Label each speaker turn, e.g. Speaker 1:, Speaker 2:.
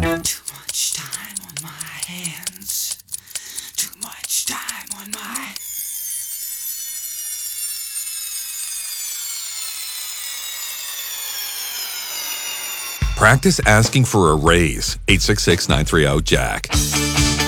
Speaker 1: Too much time on my hands. Too much time on my.
Speaker 2: Practice asking for a raise. 866-930-JACK.